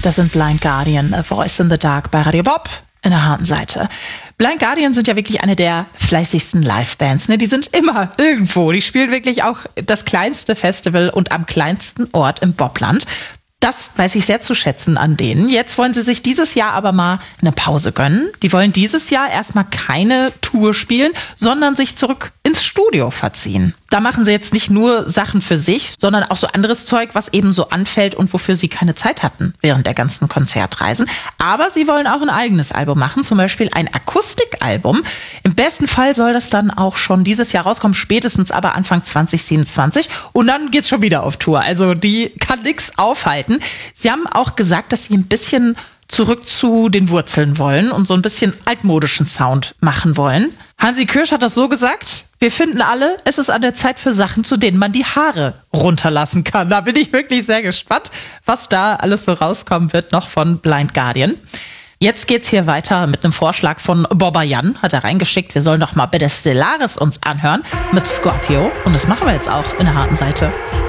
Das sind Blind Guardian, A Voice in the Dark bei Radio Bob in der harten Seite. Blind Guardian sind ja wirklich eine der fleißigsten Livebands. Ne? Die sind immer irgendwo. Die spielen wirklich auch das kleinste Festival und am kleinsten Ort im Bobland. Das weiß ich sehr zu schätzen an denen. Jetzt wollen sie sich dieses Jahr aber mal eine Pause gönnen. Die wollen dieses Jahr erstmal keine Tour spielen, sondern sich zurück ins Studio verziehen. Da machen sie jetzt nicht nur Sachen für sich, sondern auch so anderes Zeug, was eben so anfällt und wofür sie keine Zeit hatten während der ganzen Konzertreisen. Aber sie wollen auch ein eigenes Album machen, zum Beispiel ein Akustikalbum. Im besten Fall soll das dann auch schon dieses Jahr rauskommen, spätestens aber Anfang 2027. Und dann geht's schon wieder auf Tour. Also die kann nix aufhalten. Sie haben auch gesagt, dass sie ein bisschen zurück zu den Wurzeln wollen und so ein bisschen altmodischen Sound machen wollen. Hansi Kürsch hat das so gesagt: Wir finden alle, es ist an der Zeit für Sachen, zu denen man die Haare runterlassen kann. Da bin ich wirklich sehr gespannt, was da alles so rauskommen wird noch von Blind Guardian. Jetzt geht's hier weiter mit einem Vorschlag von Bobayan, hat er reingeschickt. Wir sollen doch mal Bitte Stellaris uns anhören mit Scorpio. Und das machen wir jetzt auch in der harten Seite.